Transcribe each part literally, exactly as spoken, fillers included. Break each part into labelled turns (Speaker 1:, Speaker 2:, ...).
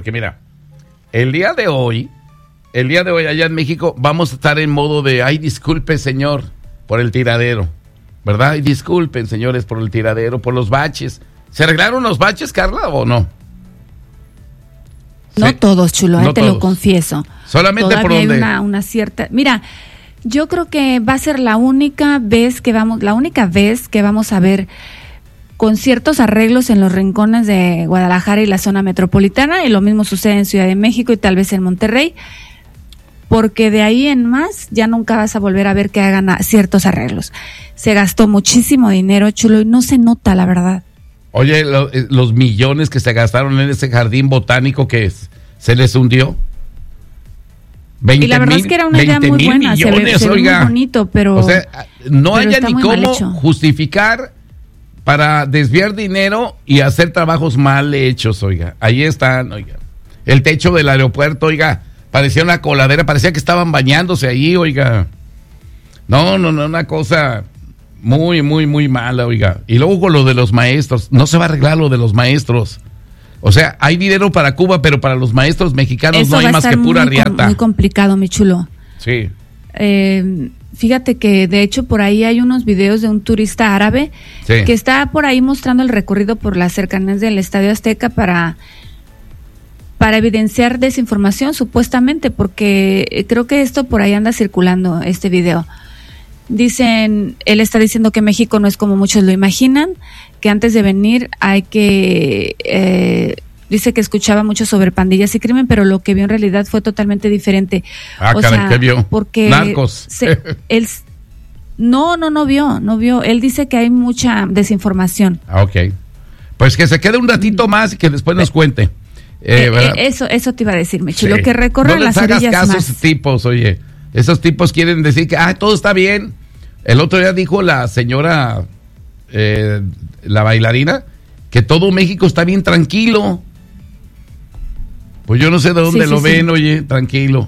Speaker 1: Porque mira, el día de hoy, el día de hoy allá en México, vamos a estar en modo de, ay, disculpe, señor, por el tiradero, ¿verdad? Y disculpen, señores, por el tiradero, por los baches. ¿Se arreglaron los baches, Carla, o no?
Speaker 2: No
Speaker 1: sí.
Speaker 2: todos, Chulo,
Speaker 1: no
Speaker 2: te
Speaker 1: todos.
Speaker 2: lo confieso.
Speaker 1: Solamente
Speaker 2: Todavía
Speaker 1: por donde...
Speaker 2: hay una, una cierta... Mira, yo creo que va a ser la única vez que vamos, la única vez que vamos a ver con ciertos arreglos en los rincones de Guadalajara y la zona metropolitana, y lo mismo sucede en Ciudad de México y tal vez en Monterrey, porque de ahí en más ya nunca vas a volver a ver que hagan a ciertos arreglos. Se gastó muchísimo dinero, Chulo, y no se nota, la verdad.
Speaker 1: Oye, lo, los millones que se gastaron en ese jardín botánico que es, se les hundió.
Speaker 2: veinte y la verdad mil, es que era una idea muy buena, millones, se ve, se ve muy bonito, pero...
Speaker 1: O sea, no
Speaker 2: pero
Speaker 1: haya ni cómo justificar para desviar dinero y hacer trabajos mal hechos, oiga. Ahí están, oiga. El techo del aeropuerto, oiga, parecía una coladera, parecía que estaban bañándose ahí, oiga. No, no, no, una cosa muy, muy, muy mala, oiga. Y luego con lo de los maestros, no se va a arreglar lo de los maestros. O sea, hay dinero para Cuba, pero para los maestros mexicanos
Speaker 2: eso
Speaker 1: no hay más que pura
Speaker 2: muy,
Speaker 1: riata.
Speaker 2: Muy complicado, mi Chulo.
Speaker 1: Sí.
Speaker 2: Eh, fíjate que de hecho por ahí hay unos videos de un turista árabe sí. que está por ahí mostrando el recorrido por las cercanías del Estadio Azteca para, para evidenciar desinformación supuestamente, porque creo que esto por ahí anda circulando, este video. Dicen, él está diciendo que México no es como muchos lo imaginan, que antes de venir hay que... Eh, dice que escuchaba mucho sobre pandillas y crimen, pero lo que vio en realidad fue totalmente diferente.
Speaker 1: Ah,
Speaker 2: o
Speaker 1: caray,
Speaker 2: sea,
Speaker 1: ¿qué vio?
Speaker 2: Porque
Speaker 1: Narcos.
Speaker 2: Se, él, no, no, no vio, no vio. Él dice que hay mucha desinformación.
Speaker 1: Ah, ok. Pues que se quede un ratito más y que después nos cuente.
Speaker 2: Eh, eh, eso, eso te iba a decir, mi Chulo,
Speaker 1: sí.
Speaker 2: que recorre
Speaker 1: no
Speaker 2: las
Speaker 1: hagas
Speaker 2: orillas
Speaker 1: caso
Speaker 2: más.
Speaker 1: A esos tipos, oye. Esos tipos quieren decir que, ah, todo está bien. El otro día dijo la señora, eh, la bailarina, que todo México está bien tranquilo. Pues yo no sé de dónde sí, lo sí, ven, sí. Oye, tranquilo.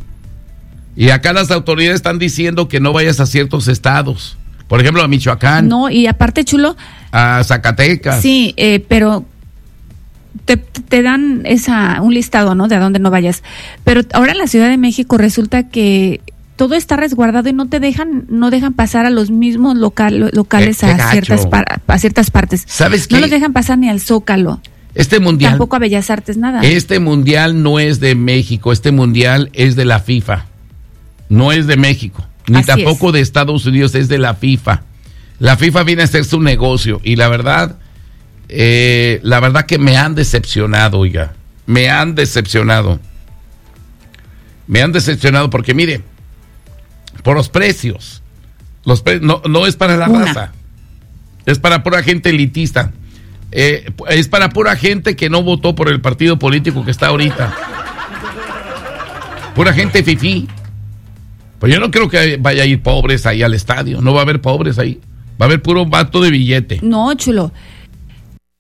Speaker 1: Y acá las autoridades están diciendo que no vayas a ciertos estados. Por ejemplo, a Michoacán.
Speaker 2: No, y aparte, Chulo.
Speaker 1: A Zacatecas.
Speaker 2: Sí, eh, pero te, te dan esa un listado, ¿no? De a dónde no vayas. Pero ahora en la Ciudad de México resulta que todo está resguardado y no te dejan, no dejan pasar a los mismos local, locales
Speaker 1: eh,
Speaker 2: a ciertas, a ciertas partes.
Speaker 1: ¿Sabes qué?
Speaker 2: No los dejan pasar ni al Zócalo.
Speaker 1: Este mundial.
Speaker 2: Tampoco a Bellas Artes, nada.
Speaker 1: Este mundial no es de México, este mundial es de la FIFA. No es de México, ni
Speaker 2: Así
Speaker 1: tampoco
Speaker 2: es.
Speaker 1: de Estados Unidos, es de la FIFA. La FIFA viene a hacer su negocio y la verdad, eh, la verdad que me han decepcionado, oiga. Me han decepcionado. Me han decepcionado porque, mire, por los precios. Los pre- no, no es para la
Speaker 2: Una.
Speaker 1: raza. Es para pura gente elitista. Eh, es para pura gente que no votó por el partido político que está ahorita. Pura gente fifí. Pues yo no creo que vaya a ir pobres ahí al estadio. No va a haber pobres ahí. Va a haber puro vato de billete.
Speaker 2: No, Chulo.